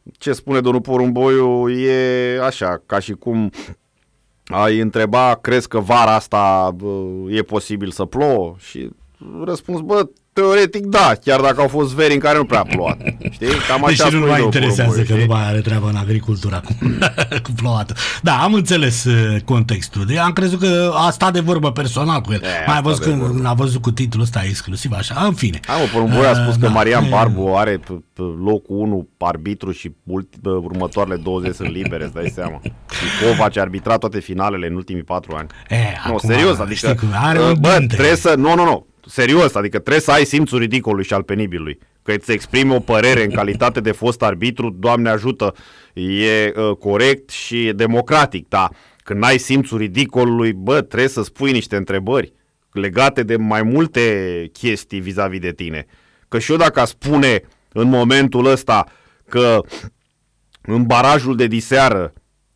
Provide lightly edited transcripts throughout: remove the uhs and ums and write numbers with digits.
ce spune domnul Porumboiu e așa, ca și cum ai întreba, crezi că vara asta e posibil să plouă? Și răspuns, teoretic da, chiar dacă au fost veri în care nu prea a plouat. Știi? Cam așa deci nu mai interesează că știi? nu mai are treabă în agricultura cu plouatul. Da, am înțeles contextul. Am crezut că a stat de vorbă personal cu el. Mai văzut că a văzut cu titlul ăsta exclusiv, așa, în fine. Porumboi a spus că Marian Barbu are locul 1 arbitru și următoarele 20 sunt libere, îți dai seama. Și Kovac a arbitrat toate finalele în ultimii 4 ani. Serios, adică trebuie să... Nu. Serios, adică trebuie să ai simțul ridicolului și al penibilului. Că îți exprimi o părere în calitate de fost arbitru, Doamne ajută, e corect și e democratic, da. Când n-ai simțul ridicolului, trebuie să spui niște întrebări legate de mai multe chestii vis-a-vis de tine. Că și eu dacă spune în momentul ăsta că în barajul de diseară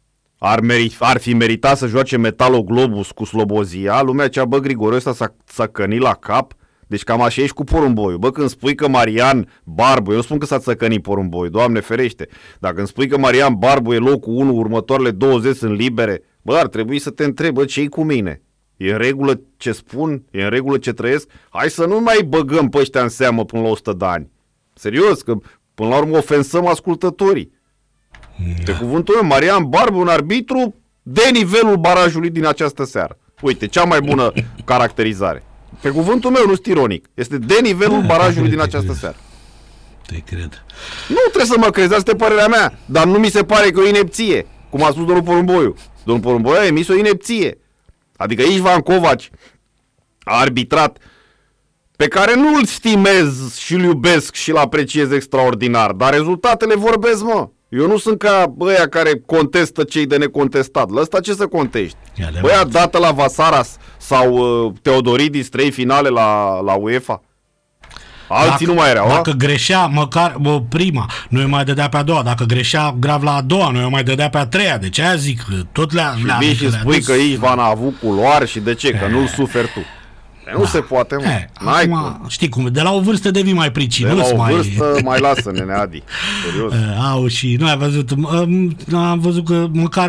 ar fi meritat să joace Metaloglobus cu Slobozia, lumea cea, Grigore ăsta s-a cănit la cap. Deci cam așa ești cu Porumboiu. Când spui că Marian Barbu, eu nu spun că s-a țăcănit Porumboiu, Doamne ferește, dacă îmi spui că Marian Barbu e locul 1, următoarele 20 sunt libere, ar trebui să te întrebi, ce-i cu mine? E în regulă ce spun? E în regulă ce trăiesc? Hai să nu mai băgăm pe ăștia în seamă până la 100 de ani. Serios, că până la urmă ofensăm ascultătorii. De cuvântul meu, Marian Barbu, un arbitru de nivelul barajului din această seară. Uite, cea mai bună caracterizare. Pe cuvântul meu, nu-s ironic. Este de nivelul barajului din această seară. Te cred. Nu trebuie să mă crezi, asta e părerea mea. Dar nu mi se pare că e o inepție. Cum a spus domnul Porumboiu. Domnul Porumboiu a emis o inepție. Adică Ișvan Kovac a arbitrat, pe care nu îl stimez și îl iubesc și îl apreciez extraordinar. Dar rezultatele vorbesc, mă. Eu nu sunt ca ăia care contestă cei de necontestat. La ăsta ce să contești? Băia dată la Vasaras sau Teodoridis 3 finale la UEFA? Alții nu mai erau. Dacă greșea măcar prima, nu îi mai dădea pe a doua. Dacă greșea grav la a doua, nu îi mai dădea pe a treia. De ce aia zic? Tot le-a și vii și spui că Ișvan a avut culoare și de ce? Că nu-l suferi tu. Nu se poate, mă. Acum, știi cum, de la o vârstă devii mai pricinos. De la o vârstă mai lasă, nene Adi. Serios. Și nu ai văzut, am văzut că măcar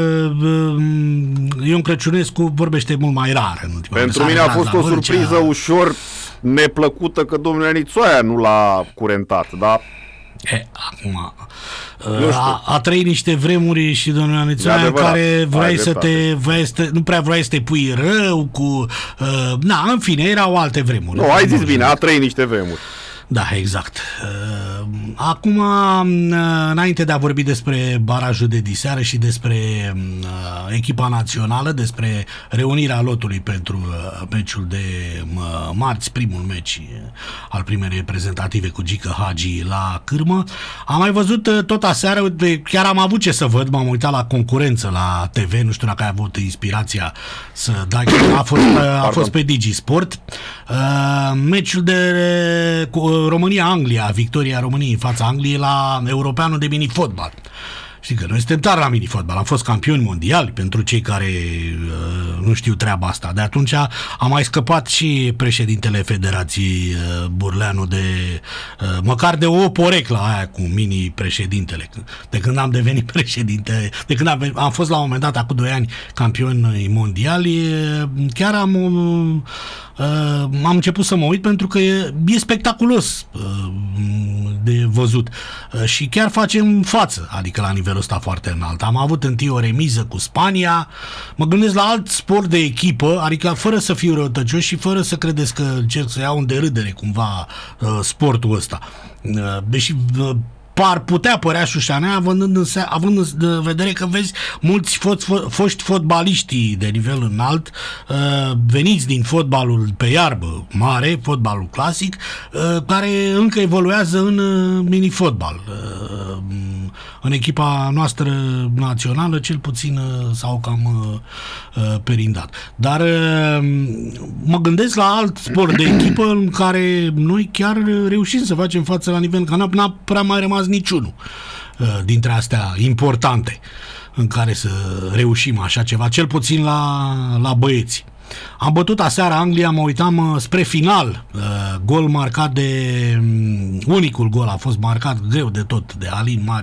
Ion Crăciunescu vorbește mult mai rar în ultima. Pentru mine a fost o surpriză ușor neplăcută că domnul Anițoaia nu l-a curentat, da? Acum a trăit niște vremuri și domnul Anițoaia în care nu prea vrei să te pui rău cu în fine, erau alte vremuri. Nu, ai zis bine, a trăit niște vremuri. Da, exact. Acum, înainte de a vorbi despre barajul de diseară și despre echipa națională, despre reunirea lotului pentru meciul de marți, primul meci al primei reprezentative cu Gică Hagi la Cârmă, am mai văzut tot aseară, chiar am avut ce să văd, m-am uitat la concurență la TV, nu știu dacă ai avut inspirația să dai, a fost pe DigiSport, meciul cu România-Anglia, victoria României în fața Angliei la Europeanul de mini-fotbal. Știi că noi suntem tari la mini-fotbal, am fost campioni mondiali pentru cei care nu știu treaba asta. De atunci a mai scăpat și președintele Federației Burleanu de măcar de o poreclă aia cu mini-președintele. De când am devenit președinte, de când am fost la un moment dat, acum 2 ani, campioni mondiali, chiar am început să mă uit pentru că e spectaculos de văzut și chiar facem față, adică la nivelul ăsta foarte înalt. Am avut întâi o remiză cu Spania, mă gândesc la alt sport de echipă, adică fără să fiu răutăcios și fără să credeți că încerc să iau în derâdere cumva sportul ăsta. Deși par putea părea șușanea, având în vedere că vezi mulți foști fotbaliști de nivel înalt veniți din fotbalul pe iarbă mare, fotbalul clasic, care încă evoluează în mini-fotbal. În echipa noastră națională, cel puțin s-au cam perindat. Dar mă gândesc la alt sport de echipă în care noi chiar reușim să facem față la nivel, că n-a prea mai rămas niciunul dintre astea importante în care să reușim așa ceva, cel puțin la băieți. Am bătut aseară Anglia, mă uitam spre final, gol marcat unicul gol a fost marcat greu de tot de Alin Mari.